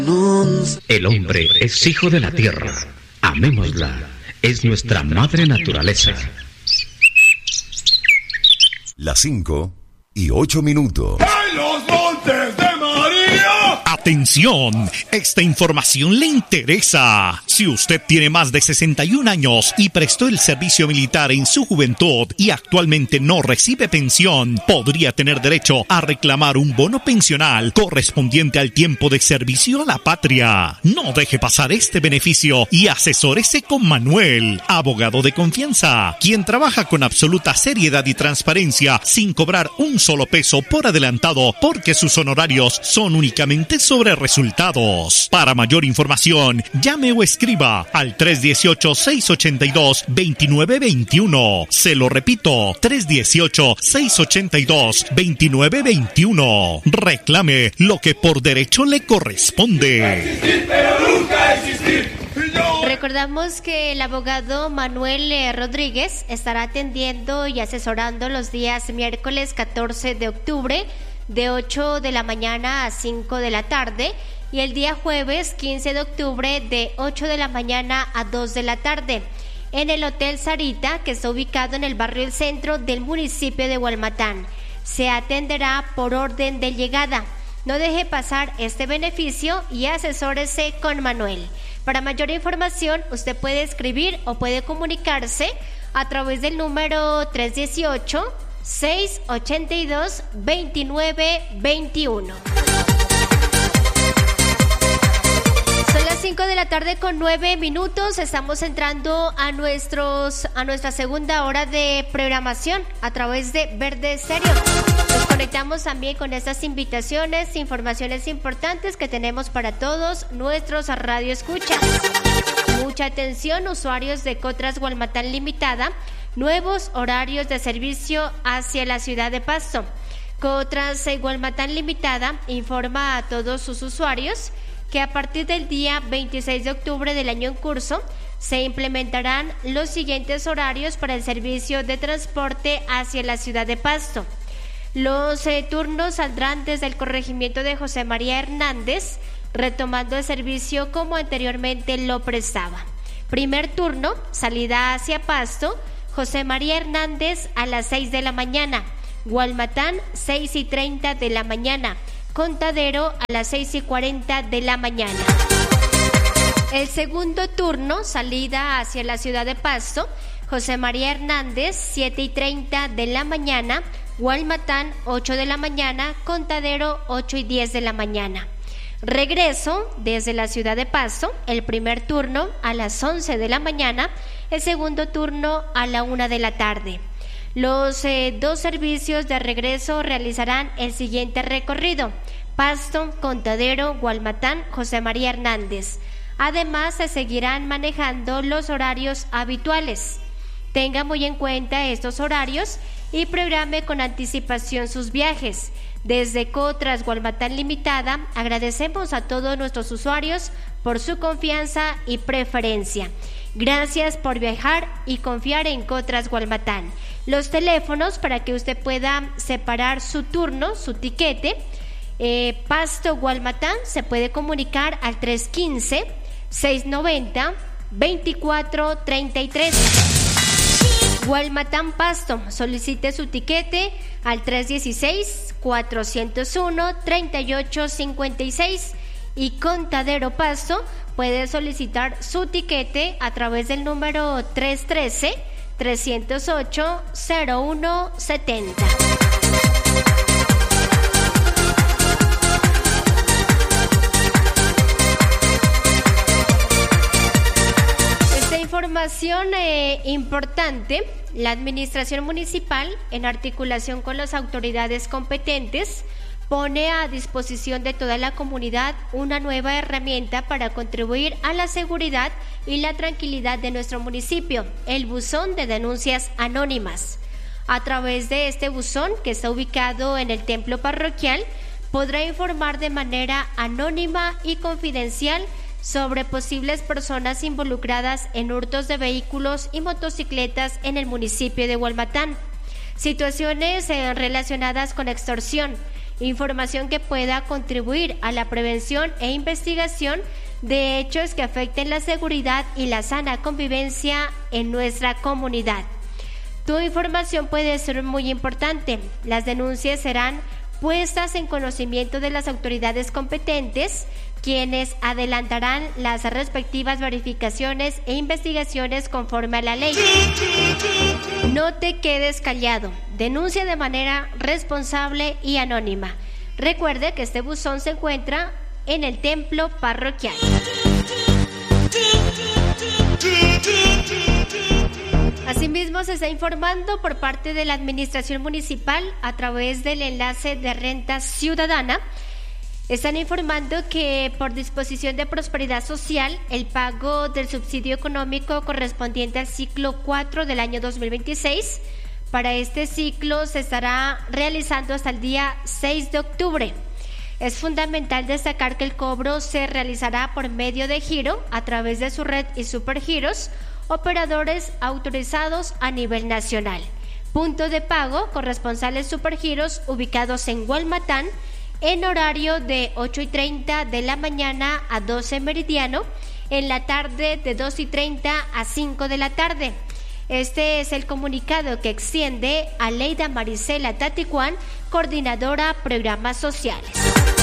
El hombre es hijo de la tierra. Amémosla. Es nuestra madre naturaleza. Las 5:08. ¡En los montes de María! ¡Atención! Esta información le interesa. Si usted tiene más de 61 años y prestó el servicio militar en su juventud y actualmente no recibe pensión, podría tener derecho a reclamar un bono pensional correspondiente al tiempo de servicio a la patria. No deje pasar este beneficio y asesórese con Manuel, abogado de confianza, quien trabaja con absoluta seriedad y transparencia sin cobrar un solo peso por adelantado porque sus honorarios son únicamente sobre resultados. Para mayor información, llame o escriba al 318-682-2921. Se lo repito, 318-682-2921. Reclame lo que por derecho le corresponde. Existir, pero nunca existir. Recordamos que el abogado Manuel Rodríguez estará atendiendo y asesorando los días miércoles 14 de octubre de 8 de la mañana a 5 de la tarde y el día jueves 15 de octubre de 8 de la mañana a 2 de la tarde en el Hotel Sarita, que está ubicado en el barrio El Centro del municipio de Hualmatán. Se atenderá por orden de llegada. No deje pasar este beneficio y asesórese con Manuel. Para mayor información, usted puede escribir o puede comunicarse a través del número 318-682-2921. Son las 5 de la tarde con 9 minutos. Estamos entrando a nuestra segunda hora de programación a través de Verde Estéreo. Nos conectamos también con estas invitaciones, informaciones importantes que tenemos para todos nuestros radioescuchas. Mucha atención, usuarios de Cotras Hualmatán Limitada, nuevos horarios de servicio hacia la ciudad de Pasto. Cotras Hualmatán Limitada informa a todos sus usuarios que a partir del día 26 de octubre del año en curso se implementarán los siguientes horarios para el servicio de transporte hacia la ciudad de Pasto. Los turnos saldrán desde el corregimiento de José María Hernández, retomando el servicio como anteriormente lo prestaba. Primer turno, salida hacia Pasto, José María Hernández a las 6 de la mañana, Hualmatán 6:30 de la mañana, Contadero a las 6:40 de la mañana. El segundo turno, salida hacia la ciudad de Pasto, José María Hernández 7:30 de la mañana, Hualmatán 8 de la mañana, Contadero 8:10 de la mañana. Regreso desde la ciudad de Pasto, el primer turno a las 11 de la mañana, el segundo turno a la 1 de la tarde. Los dos servicios de regreso realizarán el siguiente recorrido: Pasto, Contadero, Hualmatán, José María Hernández. Además, se seguirán manejando los horarios habituales. Tenga muy en cuenta estos horarios y programe con anticipación sus viajes. Desde Cotras Hualmatán Limitada, agradecemos a todos nuestros usuarios por su confianza y preferencia. Gracias por viajar y confiar en Cotras Hualmatán. Los teléfonos para que usted pueda separar su turno, su tiquete. Pasto Hualmatán se puede comunicar al 315-690-2433. Hualmatán Pasto, solicite su tiquete al 316-401-3856 y Contadero Pasto puede solicitar su tiquete a través del número 313-308-0170. Información importante: la administración municipal, en articulación con las autoridades competentes, pone a disposición de toda la comunidad una nueva herramienta para contribuir a la seguridad y la tranquilidad de nuestro municipio, el buzón de denuncias anónimas. A través de este buzón, que está ubicado en el templo parroquial, podrá informar de manera anónima y confidencial sobre posibles personas involucradas en hurtos de vehículos y motocicletas en el municipio de Hualmatán, situaciones relacionadas con extorsión, información que pueda contribuir a la prevención e investigación de hechos que afecten la seguridad y la sana convivencia en nuestra comunidad. Tu información puede ser muy importante. Las denuncias serán puestas en conocimiento de las autoridades competentes, quienes adelantarán las respectivas verificaciones e investigaciones conforme a la ley. No te quedes callado. Denuncia de manera responsable y anónima. Recuerde que este buzón se encuentra en el templo parroquial. Asimismo, se está informando por parte de la Administración Municipal a través del enlace de Renta Ciudadana. Están informando que por disposición de Prosperidad Social, el pago del subsidio económico correspondiente al ciclo 4 del año 2026, para este ciclo se estará realizando hasta el día 6 de octubre. Es fundamental destacar que el cobro se realizará por medio de giro a través de su red y Supergiros, operadores autorizados a nivel nacional. Punto de pago, corresponsales Supergiros ubicados en Gualmatán, en horario de 8:30 de la mañana a 12 meridiano, en la tarde de 2:30 a 5 de la tarde. Este es el comunicado que extiende a Leida Marisela Taticuán, coordinadora Programas Sociales.